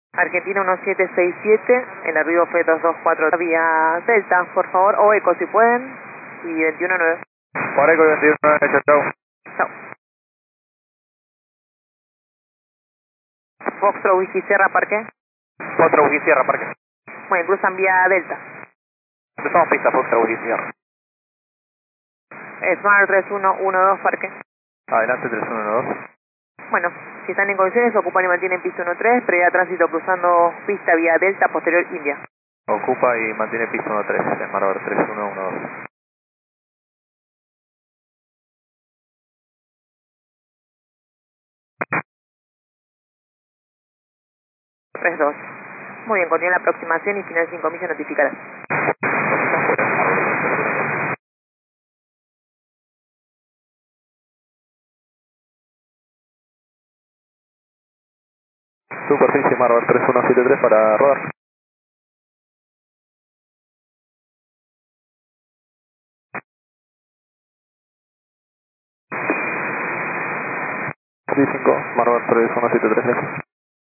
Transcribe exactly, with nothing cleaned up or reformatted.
Argentina uno siete seis siete, el arribo fue dos dos cuatro vía Delta, por favor, o Eco si pueden, y veintiuno nueve. Por Eco y veintiuno nueve, chao, chao. Chao. Foxtrot Whisky Sierra Parque. Foxtrot Whisky Sierra Parque. Bueno, cruzan vía Delta. Empezamos pista, Foxtrot Whisky Sierra. Smart tres uno uno dos Parque. Adelante, tres uno uno dos. Bueno, si están en condiciones, ocupan y mantienen pista uno tres, previa tránsito cruzando pista vía Delta, posterior India. Ocupa y mantiene pista uno tres, Smart tres uno uno dos. tres dos. Muy bien, continúa la aproximación y final cinco mil se notificará. Superficie Marvel tres uno siete tres para rodar. Sí, cinco, Marvel tres uno siete tres.